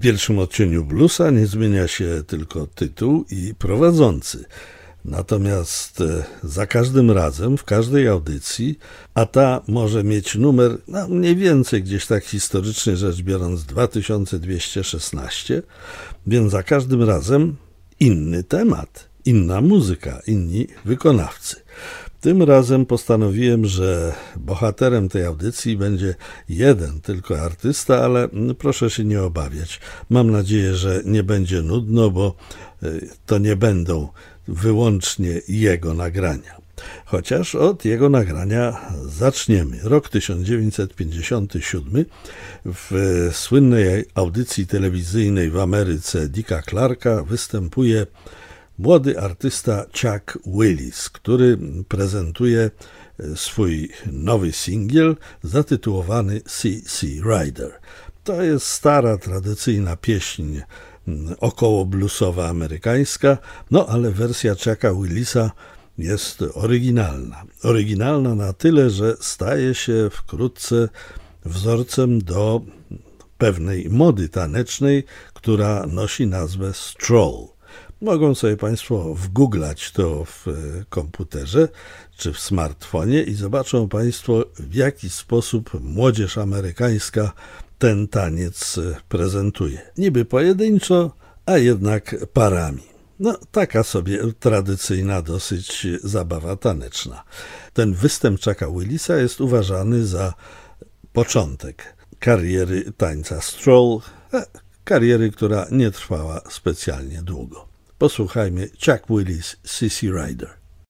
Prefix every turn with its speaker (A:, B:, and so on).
A: pierwszym odcieniu bluesa nie zmienia się tylko tytuł i prowadzący. Natomiast za każdym razem, w każdej audycji, a ta może mieć numer, mniej więcej gdzieś tak historycznie rzecz biorąc 2216, więc za każdym razem inny temat, inna muzyka, inni wykonawcy. Tym razem postanowiłem, że bohaterem tej audycji będzie jeden tylko artysta, ale proszę się nie obawiać. Mam nadzieję, że nie będzie nudno, bo to nie będą wyłącznie jego nagrania. Chociaż od jego nagrania zaczniemy. Rok 1957. W słynnej audycji telewizyjnej w Ameryce Dicka Clarka występuje młody artysta Chuck Willis, który prezentuje swój nowy singiel zatytułowany CC Rider. To jest stara, tradycyjna pieśń około bluesowa amerykańska, ale wersja Chucka Willisa jest oryginalna. Oryginalna na tyle, że staje się wkrótce wzorcem do pewnej mody tanecznej, która nosi nazwę stroll. Mogą sobie Państwo wgooglać to w komputerze czy w smartfonie i zobaczą Państwo, w jaki sposób młodzież amerykańska ten taniec prezentuje. Niby pojedynczo, a jednak parami. Taka sobie tradycyjna dosyć zabawa taneczna. Ten występ Chucka Willisa jest uważany za początek kariery tańca stroll, kariery, która nie trwała specjalnie długo. Posłuchajmy Chuck Willis, CC Rider.